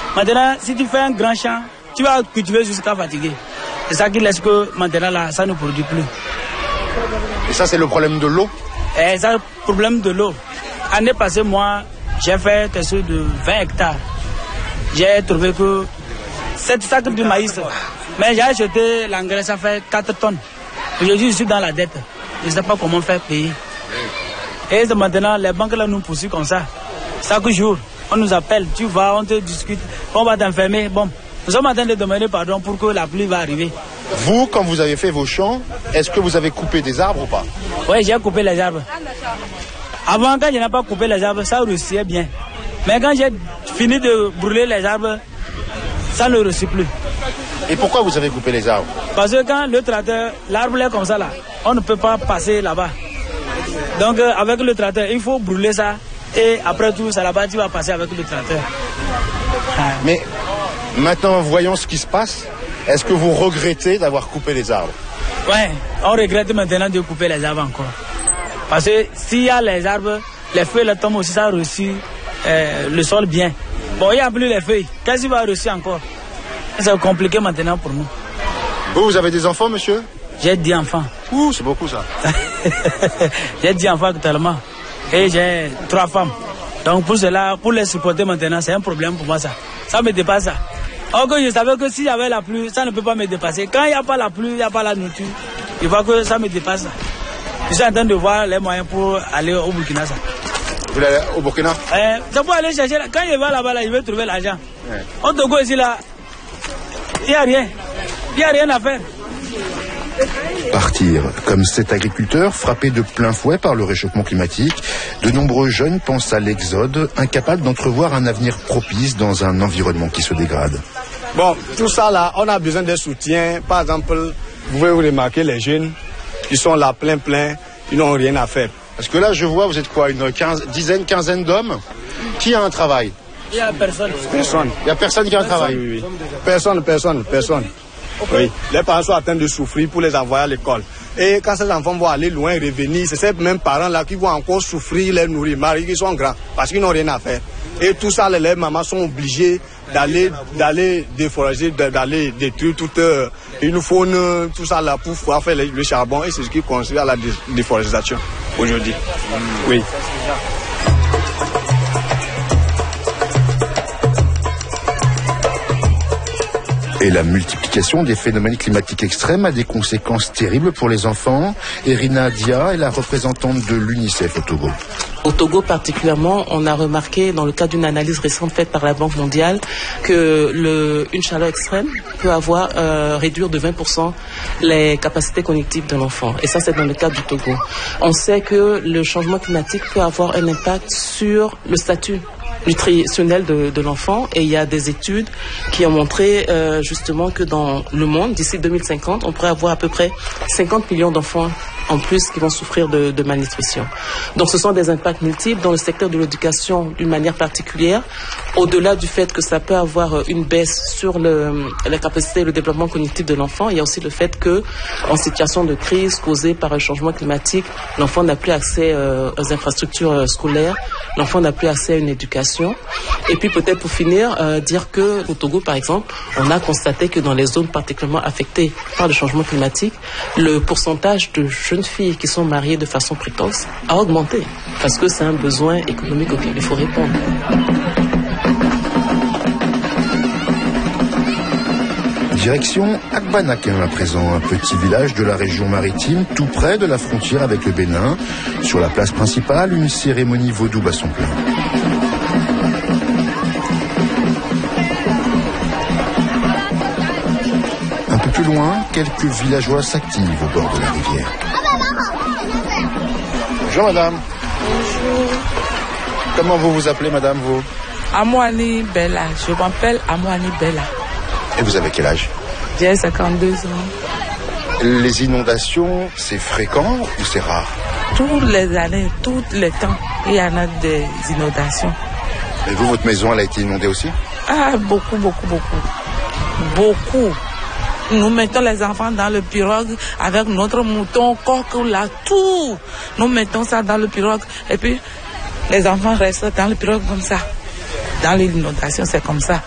Maintenant, si tu fais un grand champ, tu vas cultiver jusqu'à fatiguer. C'est ça qui laisse que maintenant là, ça ne produit plus. Et ça, c'est le problème de l'eau? Et ça, le problème de l'eau. L'année passée, moi, j'ai fait quelque chose de 20 hectares. J'ai trouvé que 7 sacs de maïs. Mais j'ai acheté l'engrais, ça fait 4 tonnes. Aujourd'hui, je suis dans la dette. Je ne sais pas comment faire payer. Et maintenant, les banques là nous poursuivent comme ça. Chaque jour, on nous appelle, tu vas, on te discute, on va t'enfermer. Bon, nous sommes en train de demander pardon pour que la pluie va arriver. Vous, quand vous avez fait vos champs, est-ce que vous avez coupé des arbres ou pas? Oui, j'ai coupé les arbres. Avant, quand je n'ai pas coupé les arbres, ça réussissait bien. Mais quand j'ai fini de brûler les arbres, ça ne réussit plus. Et pourquoi vous avez coupé les arbres? Parce que quand le tracteur, l'arbre est comme ça là, on ne peut pas passer là-bas. Donc avec le tracteur, il faut brûler ça. Et après tout, ça là-bas, tu vas passer avec le tracteur. Mais maintenant, voyons ce qui se passe. Est-ce que vous regrettez d'avoir coupé les arbres? Oui, on regrette maintenant de couper les arbres encore. Parce que s'il y a les arbres, les feuilles les tombent aussi, ça réussit le sol bien. Bon, il n'y a plus les feuilles. Qu'est-ce qu'il va réussir encore? C'est compliqué maintenant pour nous. Vous avez des enfants, monsieur? J'ai 10 enfants. Ouh, c'est beaucoup ça. J'ai 10 enfants actuellement. Et j'ai 3 femmes. Donc pour cela, pour les supporter maintenant, c'est un problème pour moi ça. Ça me dépasse ça. Or que je savais que s'il y avait la pluie, ça ne peut pas me dépasser. Quand il n'y a pas la pluie, il n'y a pas la nourriture, je vois que ça me dépasse. Je suis en train de voir les moyens pour aller au Burkina. Ça. Vous voulez aller au Burkina? C'est pour aller chercher. Quand je vais là-bas, là, je vais trouver l'argent. Ouais. Au Togo ici, là, il n'y a rien. Il n'y a rien à faire. Partir. Comme cet agriculteur frappé de plein fouet par le réchauffement climatique, de nombreux jeunes pensent à l'exode, incapables d'entrevoir un avenir propice dans un environnement qui se dégrade. Bon, tout ça là, on a besoin de soutien. Par exemple, vous pouvez vous remarquer les jeunes, ils sont là plein, ils n'ont rien à faire. Parce que là, je vois, vous êtes quoi, une quinzaine d'hommes? Qui a un travail? Il n'y a personne. Personne. Il n'y a personne qui a un travail? Oui. Personne. Oui. Les parents sont en train de souffrir pour les envoyer à l'école. Et quand ces enfants vont aller loin et revenir, c'est ces mêmes parents-là qui vont encore souffrir, les nourrir, mariés qui sont grands, parce qu'ils n'ont rien à faire. Et tout ça, les mamans sont obligées d'aller déforager, d'aller détruire toute une faune, tout ça là, pour pouvoir faire le charbon. Et c'est ce qui conduit à la déforestation aujourd'hui. Oui. Et la multiplication des phénomènes climatiques extrêmes a des conséquences terribles pour les enfants. Erina Dia est la représentante de l'UNICEF au Togo. Au Togo particulièrement, on a remarqué dans le cadre d'une analyse récente faite par la Banque mondiale que une chaleur extrême peut réduire de 20% les capacités cognitives de l'enfant. Et ça, c'est dans le cadre du Togo. On sait que le changement climatique peut avoir un impact sur le statut nutritionnel de l'enfant, et il y a des études qui ont montré justement que dans le monde, d'ici 2050, on pourrait avoir à peu près 50 millions d'enfants en plus qui vont souffrir de malnutrition. Donc ce sont des impacts multiples dans le secteur de l'éducation d'une manière particulière, au-delà du fait que ça peut avoir une baisse sur la capacité et le développement cognitif de l'enfant. Il y a aussi le fait que, en situation de crise causée par un changement climatique, l'enfant n'a plus accès aux infrastructures scolaires, l'enfant n'a plus accès à une éducation. Et puis peut-être pour finir, dire que au Togo par exemple, on a constaté que dans les zones particulièrement affectées par le changement climatique, le pourcentage de jeunes filles qui sont mariées de façon précoce a augmenté, parce que c'est un besoin économique auquel il faut répondre. Direction Akbanakin à présent, un petit village de la région maritime tout près de la frontière avec le Bénin. Sur la place principale, une cérémonie vaudou à son plein. Un peu plus loin, quelques villageois s'activent au bord de la rivière. Bonjour madame. Bonjour. Comment vous vous appelez madame, vous? Amouani Bella. Je m'appelle Amouani Bella. Et vous avez quel âge? J'ai 52 ans. Les inondations, c'est fréquent ou c'est rare? Toutes les années, tous les temps, il y en a des inondations. Et vous, votre maison, elle a été inondée aussi? Ah, beaucoup. Nous mettons les enfants dans le pirogue avec notre mouton, coq, là, tout. Nous mettons ça dans le pirogue et puis les enfants restent dans le pirogue comme ça. Dans l'inondation, c'est comme ça.